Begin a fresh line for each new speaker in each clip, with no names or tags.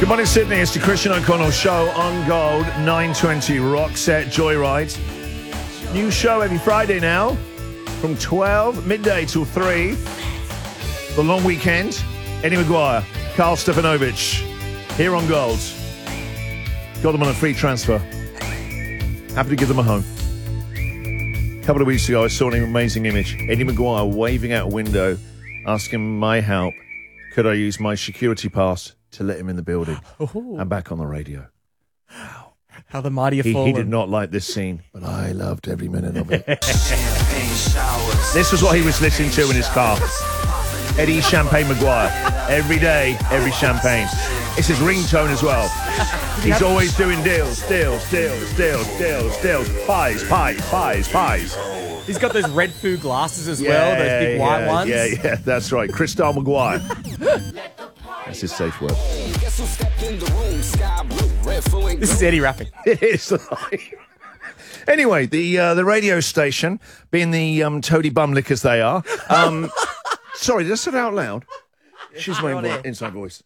Good morning, Sydney. It's the Christian O'Connell Show on Gold, 9:20 Rockset Joyride. New show every Friday now, from 12 midday till 3. The long weekend. Eddie McGuire, Carl Stefanovic, here on Gold. Got them on a free transfer. Happy to give them a home. A couple of weeks ago, I saw an amazing image. Eddie McGuire waving out a window, asking my help. Could I use my security pass to let him in the building?
Ooh.
I'm back on the radio.
Wow. How the mighty have fallen.
He did not like this scene, but I loved every minute of it. This was what he was listening to in his car. Eddie Champagne Maguire. Every day, every champagne. It's his ringtone as well. He's always doing deals. Pies.
He's got those red food glasses as well, those big white ones.
Yeah, that's right. Cristal Maguire. That's his safe word.
This is Eddie rapping.
It is. Anyway, the radio station, being the toady bum lickers they are. Sorry, did I say it out loud? She's my inside voice.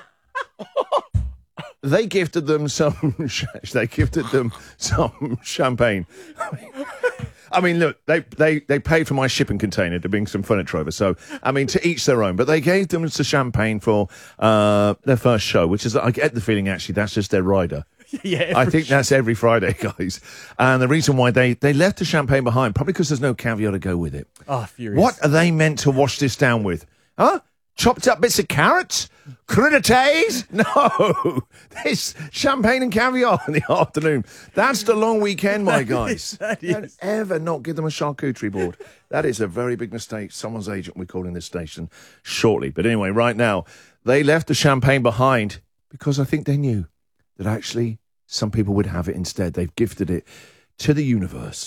They gifted them some. They gifted them some champagne. I mean, look, they paid for my shipping container to bring some furniture over. So, I mean, to each their own. But they gave them some champagne for their first show, which is, I get the feeling, actually, that's just their rider.
Yeah,
I think that's every Friday, guys. And the reason why they left the champagne behind, probably because there's no caviar to go with it.
Oh, furious.
What are they meant to wash this down with? Huh? Chopped up bits of carrots? Crudités? No. This champagne and caviar in the afternoon. That's the long weekend, my guys. Don't ever not give them a charcuterie board. That is a very big mistake. Someone's agent will be calling this station shortly. But anyway, right now, they left the champagne behind because I think they knew that actually some people would have it instead. They've gifted it to the universe.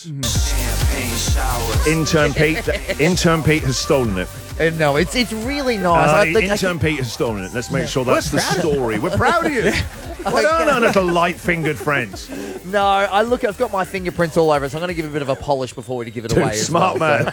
Intern Pete has stolen it.
No, it's really nice.
Intern Pete has stolen it. Let's make sure that's the story. We're proud of you. Well done, little light-fingered friends.
No, I've got my fingerprints all over it, so I'm going to give it a bit of a polish before we give it away.
Smart man.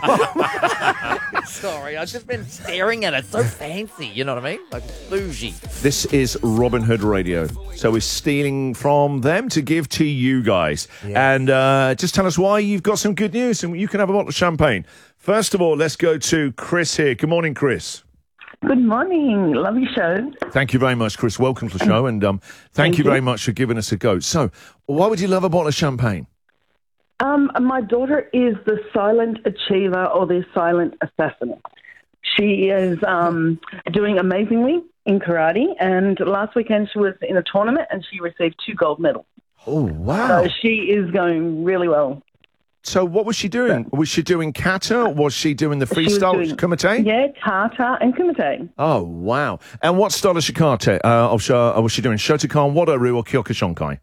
Sorry, I've just been staring at it. So fancy, you know what I mean? Like bougie.
This is Robin Hood Radio. So we're stealing from them to give to you guys. Yeah. And just tell us why you've got some good news and you can have a bottle of champagne. First of all, let's go to Chris here. Good morning, Chris.
Good morning. Lovely show.
Thank you very much, Chris. Welcome to the show. And thank you very much for giving us a go. So why would you love a bottle of champagne?
My daughter is the silent achiever or the silent assassin. She is doing amazingly in karate, and last weekend she was in a tournament and she received 2 gold medals.
Oh, wow.
So she is going really well.
So what was she doing? Was she doing kata? Was she doing the freestyle kumite?
Yeah, kata and kumite.
Oh, wow. And what style of shikate? Was she doing Shotokan, Wado-ryu, or Kyokushinkai?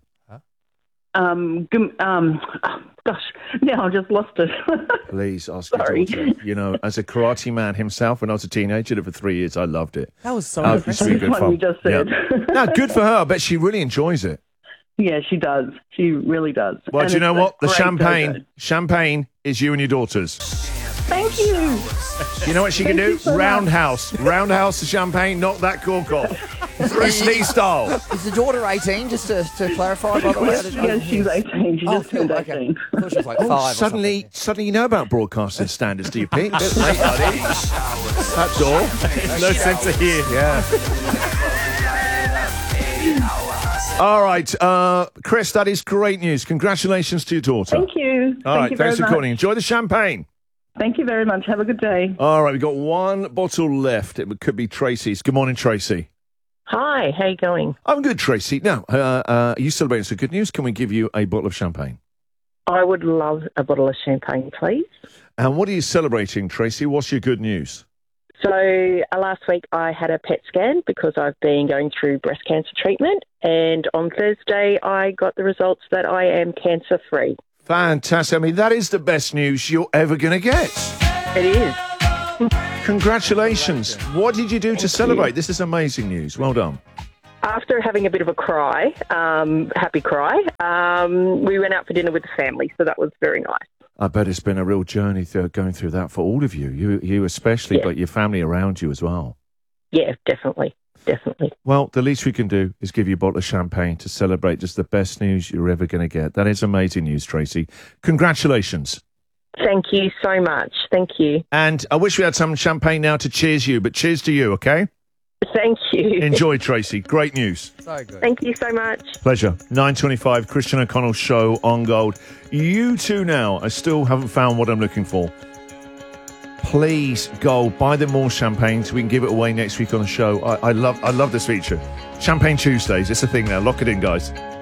Gosh, now I've just lost it.
Please ask your daughter. You know, as a karate man himself, when I was a teenager, did it for 3 years. I loved it.
That was so
impressive. Good fun.
You just said.
Yeah. No, good for her. I bet she really enjoys it.
Yeah, she does. She really does.
Well, do you know what? The champagne is you and your daughters.
Thank you.
You know what she can do? Roundhouse the champagne, knock that cork off. Bruce Lee style.
Is the daughter 18, just to clarify, by the way?
Yes, she's 18. She just turned 18.
Okay. I thought she was like 5
Suddenly you know about broadcasting standards, do you, Pete? Bit late, buddy. That's all.
No sense of here.
Yeah. All right, Chris, that is great news. Congratulations to your daughter.
Thank you.
All right, thanks for calling. Enjoy the champagne.
Thank you very much. Have a good day.
All right, we've got 1 bottle left. It could be Tracy's. Good morning, Tracy.
Hi, how you going?
I'm good, Tracy. Now, are you celebrating some good news? Can we give you a bottle of champagne?
I would love a bottle of champagne, please.
And what are you celebrating, Tracy? What's your good news?
So last week I had a PET scan because I've been going through breast cancer treatment, and on Thursday I got the results that I am cancer-free.
Fantastic. I mean, that is the best news you're ever going to get.
It is.
Congratulations. What did you do to celebrate? This is amazing news. Well done.
After having a bit of a cry, happy cry, we went out for dinner with the family, so that was very nice.
I bet it's been a real journey going through that for all of you. You especially, but your family around you as well.
Yeah, definitely. definitely.
Well, the least we can do is give you a bottle of champagne to celebrate just the best news you're ever going to get. That is amazing news, Tracy. Congratulations.
Thank you so much. Thank you.
And I wish we had some champagne now to cheers you, but cheers to you, okay?
Thank you.
Enjoy, Tracy. Great news.
So good.
Thank you so much.
Pleasure. 9:25, Christian O'Connell Show on Gold. You two now, I still haven't found what I'm looking for. Please, Gold, buy them more champagne so we can give it away next week on the show. I love this feature. Champagne Tuesdays, it's a thing now. Lock it in, guys.